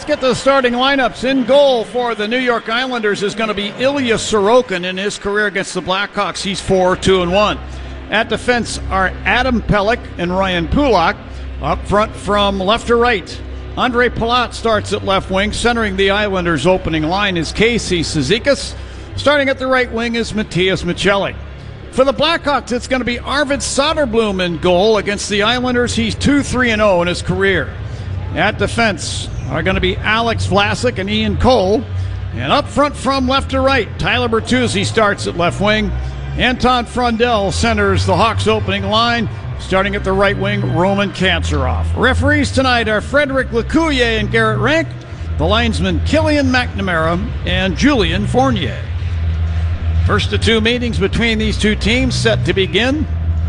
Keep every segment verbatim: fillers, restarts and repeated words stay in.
get to the starting lineups. In goal for the New York Islanders is going to be Ilya Sorokin. In his career against the Blackhawks, he's four two and one. At defense are Adam Pelech and Ryan Pulock. Up front from left to right, Andre Palat starts at left wing. Centering the Islanders' opening line is Casey Cizikas. Starting at the right wing is Matias Maccelli. For the Blackhawks, it's going to be Arvid Soderblom in goal. Against the Islanders, he's two three and oh in his career. At defense are going to be Alex Vlasic and Ian Cole. And up front from left to right, Tyler Bertuzzi starts at left wing. Anton Frundell centers the Hawks' opening line. Starting at the right wing, Roman Kanserov. Referees tonight are Frederick Lecuyer and Garrett Rank. The linesmen Killian McNamara and Julian Fournier. First of two meetings between these two teams set to begin.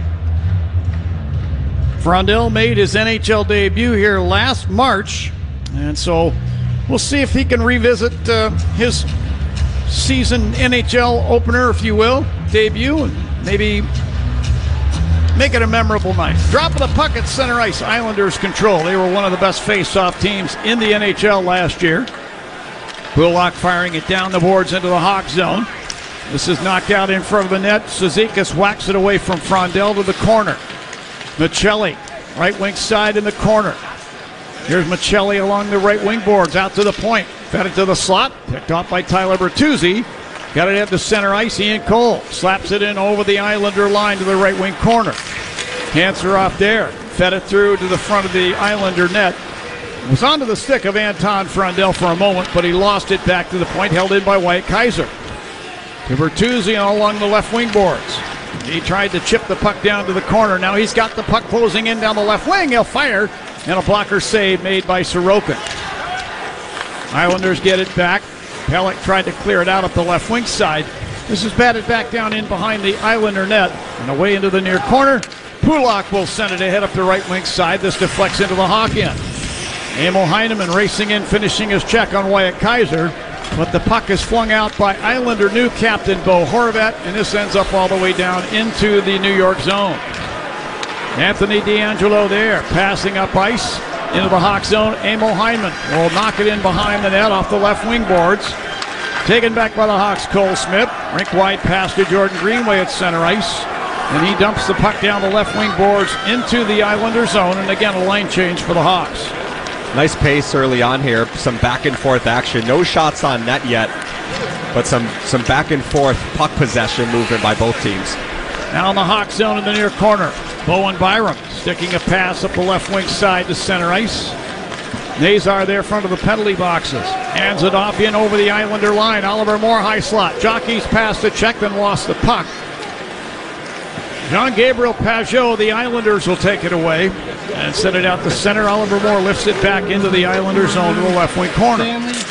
Frundell made his N H L debut here last March, and so we'll see if he can revisit uh, his season N H L opener, if you will, debut, and maybe make it a memorable night. Drop of the puck at center ice. Islanders control. They were one of the best face-off teams in the N H L last year. Pulock firing it down the boards into the Hawk zone. This is knocked out in front of the net. Cizikas whacks it away from Frundell to the corner. Maccelli, right wing side in the corner. Here's Maccelli along the right wing boards, out to the point. Fed it to the slot. Picked off by Tyler Bertuzzi. Got it at the center ice. Ian Cole slaps it in over the Islander line to the right wing corner. Kanserov there. Fed it through to the front of the Islander net. It was onto the stick of Anton Frundell for a moment, but he lost it back to the point, held in by Wyatt Kaiser. To Bertuzzi along the left wing boards. He tried to chip the puck down to the corner. Now he's got the puck closing in down the left wing. He'll fire, and a blocker save made by Sorokin. Islanders get it back. Pelech tried to clear it out up the left wing side. This is batted back down in behind the Islander net and away into the near corner. Pulock will send it ahead up the right wing side. This deflects into the Hawk end. Emil Heineman racing in, finishing his check on Wyatt Kaiser. But the puck is flung out by Islander new captain Bo Horvat, and this ends up all the way down into the New York zone. Anthony DeAngelo there, passing up ice into the Hawk zone. Emil Heineman will knock it in behind the net off the left wing boards. Taken back by the Hawks, Cole Smith. Rink wide pass to Jordan Greenway at center ice. And he dumps the puck down the left wing boards into the Islander zone. And again, a line change for the Hawks. Nice pace early on here. Some back and forth action. No shots on net yet, but some, some back and forth puck possession movement by both teams. Now in the Hawk zone in the near corner. Bowen Byram sticking a pass up the left wing side to center ice. Nazar there front of the penalty boxes. Hands it off in over the Islander line. Oliver Moore high slot. Jockey's pass to check, then lost the puck. Jean-Gabriel Pageau, the Islanders will take it away and send it out to center. Oliver Moore lifts it back into the Islander zone to the left wing corner.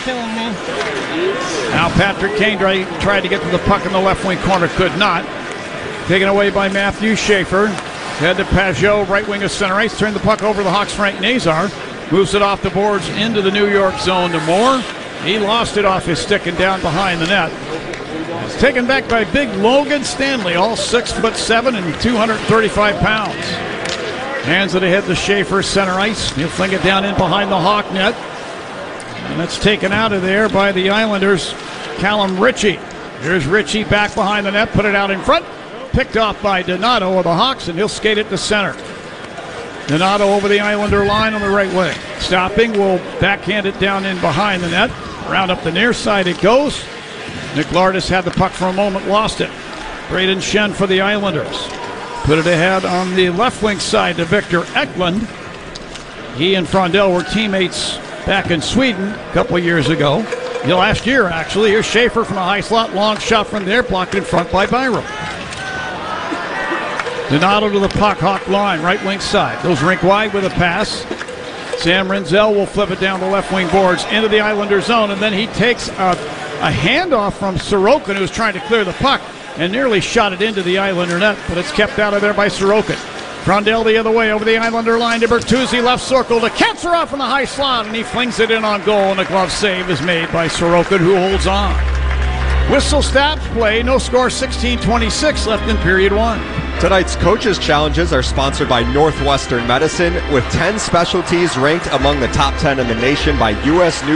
Now Patrick Kane tried to get to the puck in the left wing corner, could not. Taken away by Matthew Schaefer. Head to Pageau, right wing of center ice. Turned the puck over to Hawks' Frank Nazar. Moves it off the boards into the New York zone to Moore. He lost it off his stick and down behind the net. It's taken back by big Logan Stanley, all six foot seven and two hundred thirty-five pounds. Hands it ahead to Schaefer, center ice. He'll fling it down in behind the Hawk net. And that's taken out of there by the Islanders, Callum Ritchie. Here's Ritchie back behind the net, put it out in front. Picked off by Donato of the Hawks, and he'll skate it to center. Donato over the Islander line on the right wing. Stopping, will backhand it down in behind the net. Round up the near side it goes. Nick Lardis had the puck for a moment, lost it. Braden Shen for the Islanders. Put it ahead on the left wing side to Victor Eklund. He and Frundell were teammates back in Sweden a couple years ago. Last year, actually. Here's Schaefer from the high slot. Long shot from there, blocked in front by Byram. Donato to the puck, Hawk line, right wing side. Goes rink wide with a pass. Sam Renzel will flip it down the left wing boards into the Islander zone, and then he takes a, a handoff from Sorokin, who's trying to clear the puck, and nearly shot it into the Islander net, but it's kept out of there by Sorokin. Frundell the other way over the Islander line to Bertuzzi, left circle to Kanserov in the high slot, and he flings it in on goal, and a glove save is made by Sorokin, who holds on. Whistle stops play, no score, sixteen twenty-six left in period one. Tonight's Coaches Challenges are sponsored by Northwestern Medicine, with ten specialties ranked among the top ten in the nation by U S News.